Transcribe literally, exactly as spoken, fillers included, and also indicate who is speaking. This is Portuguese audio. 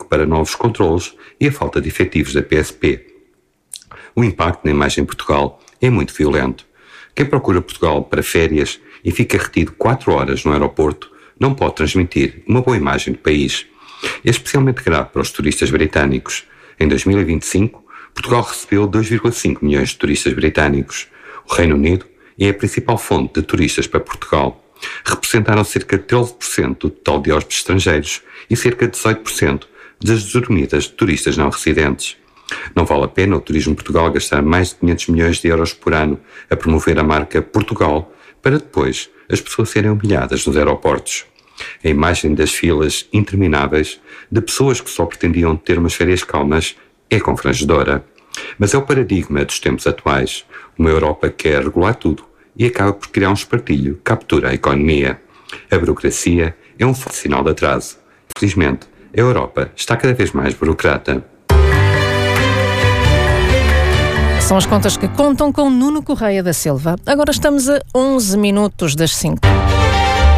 Speaker 1: para novos controlos e a falta de efetivos da P S P. O impacto na imagem em Portugal é muito violento. Quem procura Portugal para férias e fica retido quatro horas no aeroporto não pode transmitir uma boa imagem do país. É especialmente grave para os turistas britânicos. Em dois mil e vinte e cinco, Portugal recebeu dois vírgula cinco milhões de turistas britânicos. O Reino Unido é a principal fonte de turistas para Portugal. Representaram cerca de treze por cento do total de hóspedes estrangeiros e cerca de dezoito por cento das dormidas de turistas não residentes. Não vale a pena o Turismo Portugal gastar mais de quinhentos milhões de euros por ano a promover a marca Portugal para depois as pessoas serem humilhadas nos aeroportos. A imagem das filas intermináveis de pessoas que só pretendiam ter umas férias calmas é confrangedora. Mas é o paradigma dos tempos atuais. Uma Europa que quer regular tudo e acaba por criar um espartilho que captura a economia. A burocracia é um forte sinal de atraso. Felizmente, a Europa está cada vez mais burocrata.
Speaker 2: São as contas que contam com Nuno Correia da Silva. Agora estamos a onze minutos das cinco.